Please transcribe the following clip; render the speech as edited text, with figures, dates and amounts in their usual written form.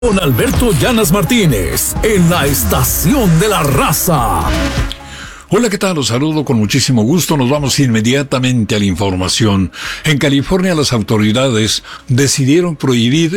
Con Alberto Llanas Martínez, en la Estación de la Raza. Hola, ¿qué tal? Los saludo con muchísimo gusto. Nos vamos inmediatamente a la información. En California, las autoridades decidieron prohibir